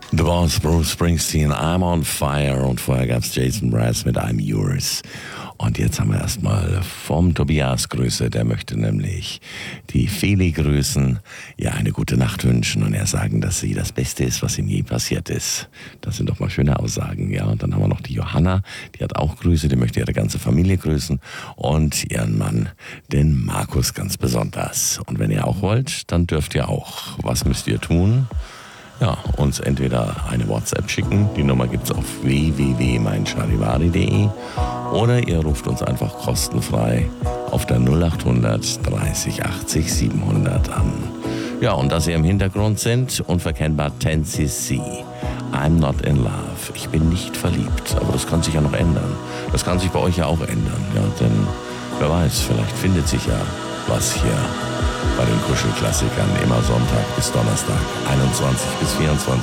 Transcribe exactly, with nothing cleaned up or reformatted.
The Boss, Bruce Springsteen, I'm on Fire, und vorher gab's Jason Mraz mit I'm Yours. Und jetzt haben wir erstmal vom Tobias Grüße, der möchte nämlich die Feli grüßen, ja, eine gute Nacht wünschen und er sagen, dass sie das Beste ist, was ihm je passiert ist. Das sind doch mal schöne Aussagen, ja. Und dann haben wir noch die Johanna, die hat auch Grüße, die möchte ihre ganze Familie grüßen und ihren Mann, den Markus, ganz besonders. Und wenn ihr auch wollt, dann dürft ihr auch. Was müsst ihr tun? Ja, uns entweder eine WhatsApp schicken, die Nummer gibt's auf w w w punkt mein charivari punkt de, oder ihr ruft uns einfach kostenfrei auf der null acht hundert dreißig achtzig siebenhundert an. Ja, und dass ihr im Hintergrund sind, unverkennbar zehn C C. I'm not in love. Ich bin nicht verliebt, aber das kann sich ja noch ändern. Das kann sich bei euch ja auch ändern, ja, denn wer weiß, vielleicht findet sich ja was hier bei den Kuschelklassikern immer Sonntag bis Donnerstag, einundzwanzig bis vierundzwanzig